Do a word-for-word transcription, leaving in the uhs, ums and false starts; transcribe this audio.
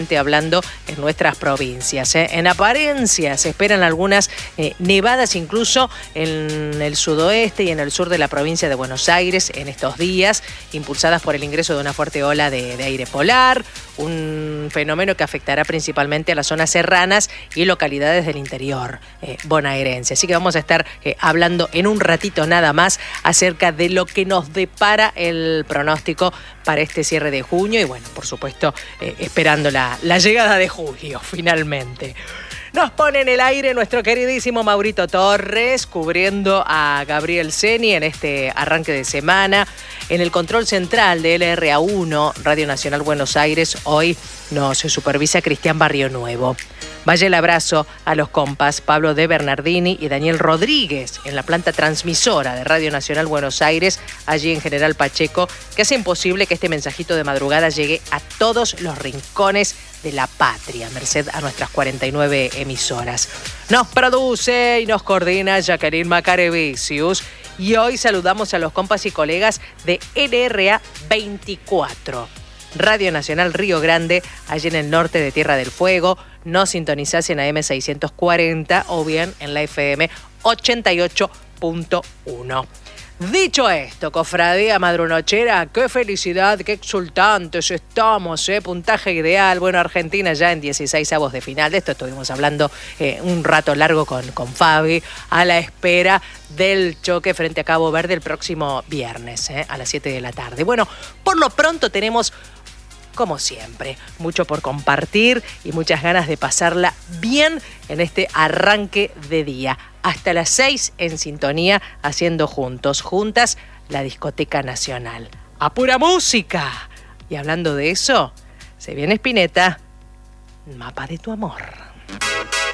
hablando en nuestras provincias. ¿eh? En apariencia se esperan algunas eh, nevadas incluso en el sudoeste y en el sur de la provincia de Buenos Aires en estos días, impulsadas por el ingreso de una fuerte ola de, de aire polar, un fenómeno que afectará principalmente a las zonas serranas y localidades del interior eh, bonaerense. Así que vamos a estar eh, hablando en un ratito nada más acerca de lo que nos depara el pronóstico para este cierre de junio y bueno, por supuesto, eh, esperando la, la llegada de julio, finalmente. Nos pone en el aire nuestro queridísimo Maurito Torres, cubriendo a Gabriel Ceni en este arranque de semana. En el control central de L R A uno, Radio Nacional Buenos Aires, hoy nos supervisa Cristian Barrio Nuevo. Vaya el abrazo a los compas Pablo de Bernardini y Daniel Rodríguez en la planta transmisora de Radio Nacional Buenos Aires, allí en General Pacheco, que hacen posible que este mensajito de madrugada llegue a todos los rincones de la patria, merced a nuestras cuarenta y nueve emisoras. Nos produce y nos coordina Jacqueline Macarevicius y hoy saludamos a los compas y colegas de L R A veinticuatro. Radio Nacional Río Grande, allí en el norte de Tierra del Fuego. Nos sintonizás en A M seiscientos cuarenta o bien en la F M ochenta y ocho punto uno. Dicho esto, cofradía madrunochera, qué felicidad, qué exultantes estamos, ¿eh? Puntaje ideal. Bueno, Argentina ya en dieciséis avos de final. De esto estuvimos hablando eh, un rato largo con, con Fabi, a la espera del choque frente a Cabo Verde el próximo viernes, ¿eh? a las siete de la tarde. Bueno, por lo pronto tenemos, como siempre, mucho por compartir y muchas ganas de pasarla bien en este arranque de día. Hasta las seis en sintonía, haciendo juntos, juntas, la Discoteca Nacional. ¡A pura música! Y hablando de eso, se viene Spinetta, Mapa de tu amor.